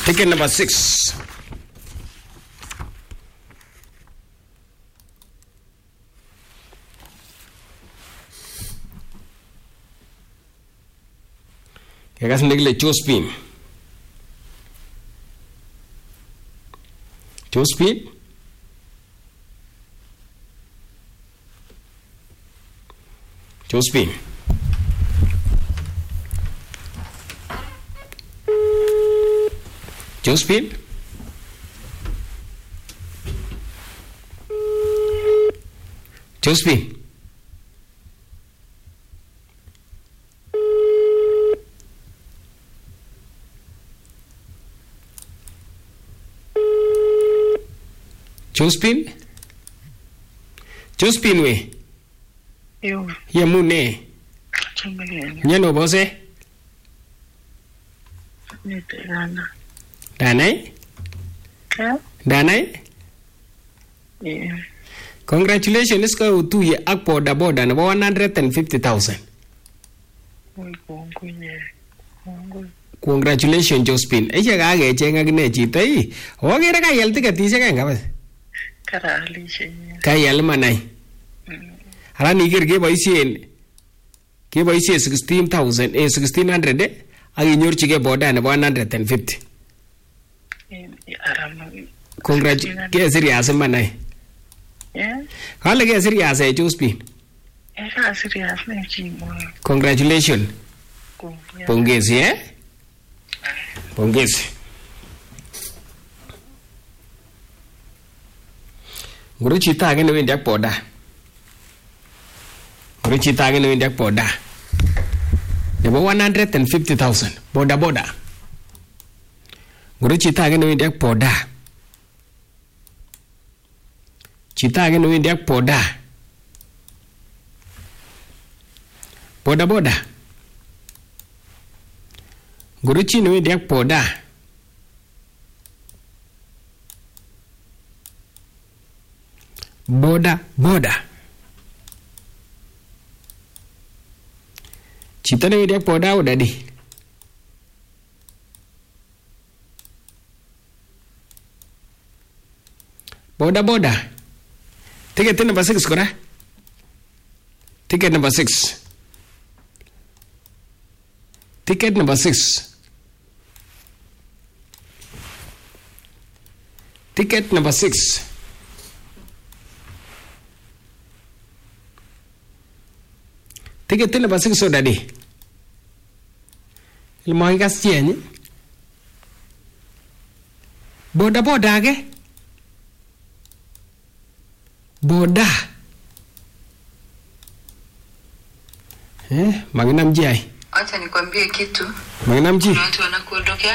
Ticket number 6. Kakas negile Josephine. Josephine? Josephine. Josephine? Josephine? Josephine? Josephine we? Yo. Yamune? Nyano bose? Dana. Danai? Yeah? Danai? Yeah. Congratulations ka utuye ak boda boda na 150,000. Congratulations Josephine. Eche ka agecheng akine chito ii. Okere kayal tiketishek aeng kabisa. Karalishe. Kayal manai. Ara niker keboisien 1600 ak inyorchige boda nebo 150. Congratulations serious manai. Yeah? Kale ke serious Josephine. Serious na chimo. Congratulations. Pongezi Pongezi. Nguru chita age ne wendi ak boda. Nguru chita age ne wendi ak boda. Nebo 150,000 boda boda. Nguru chita age ne wendi ak boda. Chita age ne wendi ak boda. Boda boda. Nguru chi ne wendi ak boda. Boda boda. Chita ne wendi ak boda udadi. Boda boda. Ticket number 6 kora. Ticket number 6. Ticket number 6. Ticket number 6. Ticket number 6 so daddy. Ilmo ikas chienyi. Boda boda age. Boda. Maginam ji ai. Acha nikwambie kitu. Maginam ji. Watu wanakuondokea